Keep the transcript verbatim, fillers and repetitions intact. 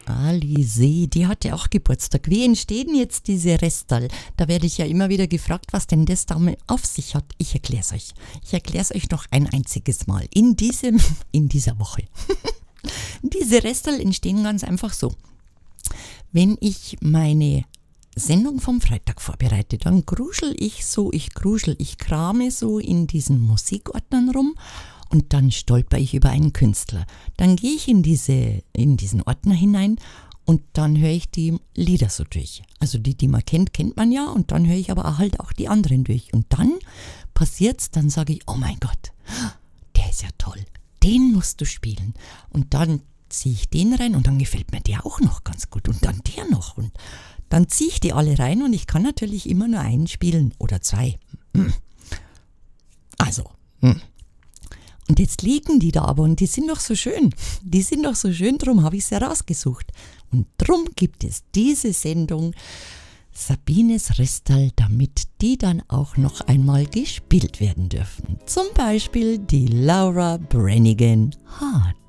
Alice, die hatte auch Geburtstag. Wie entstehen jetzt diese Restal? Da werde ich ja immer wieder gefragt, was denn das damit auf sich hat. Ich erkläre es euch. Ich erkläre es euch noch ein einziges Mal in diesem, in dieser Woche. Diese Restal entstehen ganz einfach so. Wenn ich meine Sendung vom Freitag vorbereite, dann gruschel ich so, ich gruschel, ich krame so in diesen Musikordnern rum und dann stolper ich über einen Künstler. Dann gehe ich in diese, in diesen Ordner hinein und dann höre ich die Lieder so durch. Also die, die man kennt, kennt man ja, und dann höre ich aber halt auch die anderen durch. Und dann passiert's, dann sage ich, oh mein Gott, der ist ja toll, den musst du spielen. Und dann ziehe ich den rein und dann gefällt mir der auch noch ganz gut und dann der noch und dann ziehe ich die alle rein und ich kann natürlich immer nur einen spielen oder zwei. Also, und jetzt liegen die da aber und die sind doch so schön. Die sind doch so schön, drum habe ich sie rausgesucht. Und drum gibt es diese Sendung Sabines Restal, damit die dann auch noch einmal gespielt werden dürfen. Zum Beispiel die Laura Branigan Heart.